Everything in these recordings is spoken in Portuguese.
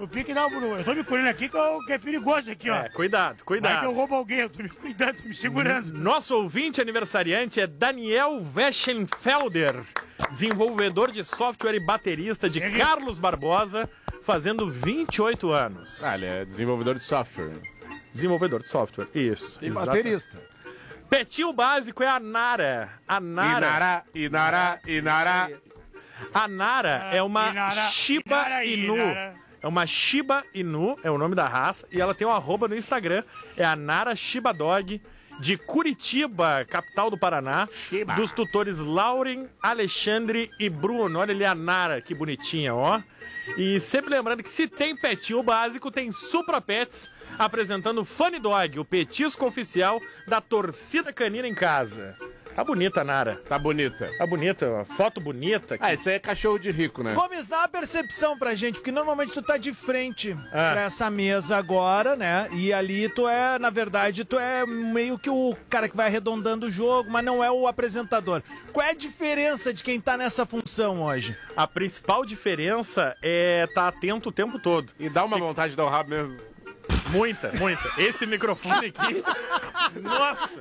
No pique não, Bruno. Eu tô me colhendo aqui que é perigoso aqui, ó. Cuidado, cuidado. Vai que eu roubo alguém, eu tô me cuidando, tô me segurando. Nosso ouvinte aniversariante é Daniel Weschenfelder, desenvolvedor de software e baterista de Carlos Barbosa, fazendo 28 anos. Ah, ele é desenvolvedor de software. Desenvolvedor de software, isso. E baterista. Petinho básico é a Nara. A Nara. Inara. A Nara é uma Shiba Inu. É uma Shiba Inu, é o nome da raça, e ela tem um @ no Instagram, é a Nara Shiba Dog, de Curitiba, capital do Paraná, dos tutores Lauren, Alexandre e Bruno. Olha ali a Nara, que bonitinha, ó. E sempre lembrando que se tem petinho básico, tem Supra Pets, apresentando Funny Dog, o petisco oficial da torcida canina em casa. Tá bonita a Nara. Tá bonita. Tá bonita, ó. Foto bonita. Ah, isso aí é cachorro de rico, né? Gomes, dá uma percepção pra gente, porque normalmente tu tá de frente pra essa mesa agora, né? E ali tu é, na verdade, tu é meio que o cara que vai arredondando o jogo, mas não é o apresentador. Qual é a diferença de quem tá nessa função hoje? A principal diferença é estar atento o tempo todo. E dá uma vontade de dar o rabo mesmo. Muita. Esse microfone aqui. Nossa!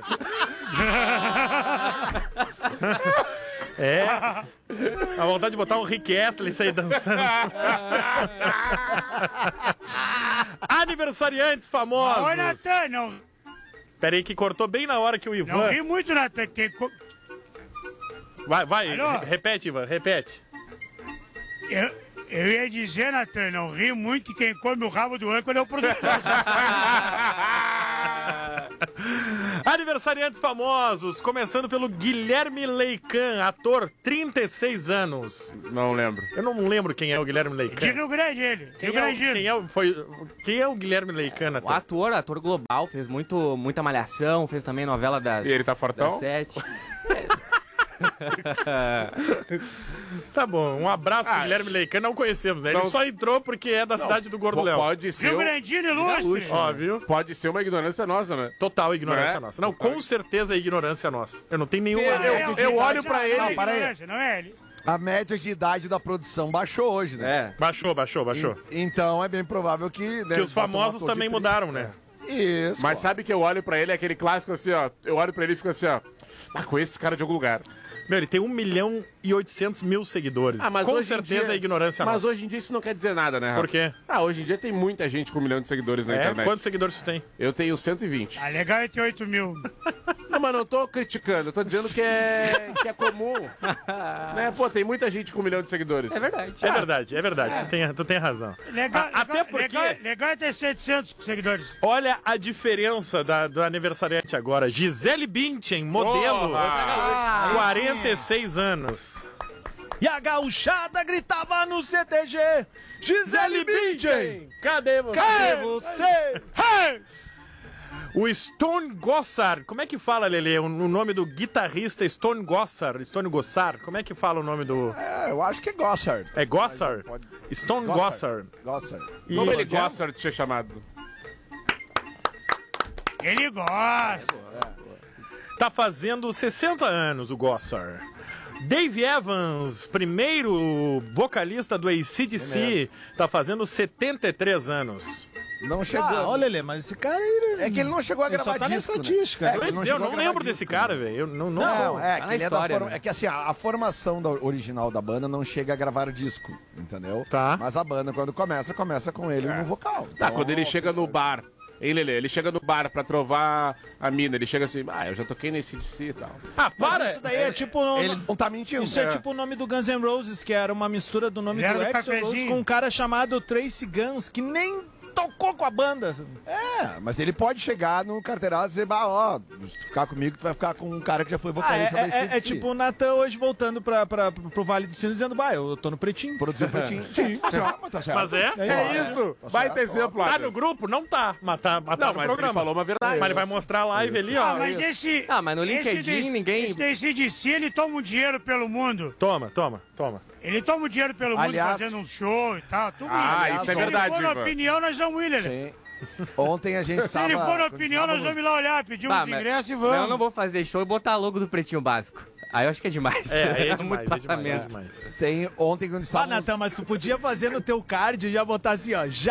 É. A vontade de botar um Rick Astley sair dançando. Aniversariantes famosos. Oi, Natan, não. Pera aí que cortou bem na hora que o Ivan... Não ri muito, Natan. Vai, Alô? repete, Ivan, repete. Eu ia dizer, Natan, não ri muito que quem come o rabo do âncora é o produtor. Aniversariantes famosos, começando pelo Guilherme Leican, ator, 36 anos. Não lembro. Eu não lembro quem é o Guilherme De Leican. Rio Grande, ele. Rio Grande. Quem é o Guilherme Leican, O ator global, fez muita malhação, fez também novela das... E ele tá fortão? das 7. Tá bom, um abraço pro Guilherme Leican, não conhecemos, né? Ele Não. só entrou porque é da cidade do Gordo Léo. Pode ser, Rio Grandino ilustre. Ó, viu? pode ser uma ignorância nossa, né? Total ignorância Não é? nossa. Não, com certeza é ignorância nossa. Eu não tenho nenhuma... Eu olho pra ele... Não, para aí. Não é ele. A média de idade da produção baixou hoje, né? Baixou. Então é bem provável que... Que os famosos também mudaram, né? Isso. Mas sabe que eu olho pra ele, é aquele clássico assim, ó. Eu olho pra ele e fico assim, ó. Ah, conheço esse cara de algum lugar. Meu, ele tem 1.800.000 seguidores. Ah, mas com hoje em certeza dia- é ignorância Mas nossa. hoje em dia isso não quer dizer nada, né, Rafa? Por quê? Ah, hoje em dia tem muita gente com 1 milhão de seguidores na internet. Quantos seguidores você tem? Eu tenho 120. Ah, legal é ter 8 mil. Não, mas não tô criticando, eu tô dizendo que é comum. Né? Pô, tem muita gente com 1 milhão de seguidores. É verdade. É verdade. Tu tem razão. Legal, Até porque... legal é ter 700 seguidores. Olha a diferença do aniversariante agora. Gisele Bündchen, modelo, Porra! 46 anos. E a gauchada gritava no CTG, Gisele Bündchen, Cadê você? cadê você? Hey! O Stone Gossard, como é que fala, Lelê? O nome do guitarrista Stone Gossard. Como é que fala o nome do... Eu acho que é Gossard. É Gossard? Pode- Stone Gossard. Gossard. E- Como ele gosta de ser chamado? Ele gosta. Tá fazendo 60 anos o Gossard. Dave Evans, primeiro vocalista do AC/DC, tá fazendo 73 anos. Não chegou. Ah, olha, Lelê, mas esse cara aí... É que ele não chegou a Ele gravar só tá na disco, né? estatística. É, que ele Eu chegou a não gravar lembro disco, desse né? cara, velho. Eu não Não, sei. é, Tá que na ele história, é da né? É que assim, a formação original da banda não chega a gravar disco, entendeu? Tá. Mas a banda, quando começa com ele no vocal. Tá, Então, quando ele chega no bar. Hein, Lelê? Ele chega no bar pra trovar a mina. Ele chega assim, eu já toquei nesse DC e tal. Ah, Mas para! isso daí é tipo... Ele não tá mentindo. Isso é tipo o nome do Guns N' Roses, que era uma mistura do nome Ele era do do Axl Rose cafezinho. com um cara chamado Tracy Guns, que nem tocou com a banda. É, mas ele pode chegar no carteirado e dizer, se tu ficar comigo, tu vai ficar com um cara que já foi vocalista da É AC/DC. tipo o Natan hoje voltando pro Vale do Sino dizendo, eu tô no Pretinho. Produziu pretinho. Sim, mas tá certo. Mas é? É isso! Baita exemplo, Tá Adams. no grupo? Não tá. Mas tá Não, no mas programa. ele falou uma verdade. Mas ele vai mostrar a live ali, ó. Ah, mas esse... Ah, mas no LinkedIn esse ninguém- Esse AC/DC, ele toma um dinheiro pelo mundo. Toma. Ele toma um dinheiro pelo Aliás- mundo fazendo um show e tal. Tudo Ah, isso. isso é Se verdade, ele for na Ivan. opinião, nós vamos ir, Lelê. Sim. Ontem a gente Se tava... ele for na quando opinião, nós vamos ir lá olhar, pedir uns Tá, mas ingressos e vamos. eu não vou fazer show e botar logo do Pretinho Básico. Aí eu acho que é demais. Aí é Muito demais, passamento. Ontem quando Ah, estávamos... Natan, mas tu podia fazer no teu card e já botar assim, ó,